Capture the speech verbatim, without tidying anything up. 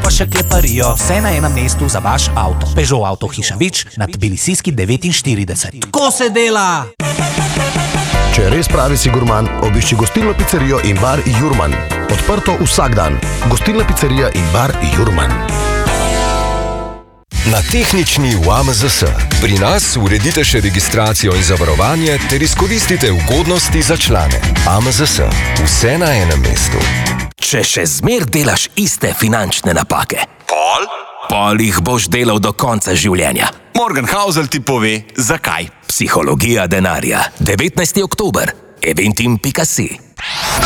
pa še kleparijo. Vse na enem mestu za vaš avto. Peugeot Auto Hiša Vič na Tbilisijski devetinštirideset. Tako se dela! Če res pravi si gurman, obišči gostilno pizzerijo in bar Jurman. Odprto vsak dan. Gostilna pizzerija in bar Jurman. Na tehnični v A M Z S. Pri nas uredite še registracijo in zavarovanje ter izkoristite ugodnosti za člane. A M Z S. Vse na enem mestu. Če še zmer delaš iste finančne napake, Pol? pol jih boš delal do konca življenja. Morgan Housel ti pove, zakaj. Psihologija denarja. devetnajsti oktober. eventim pika si.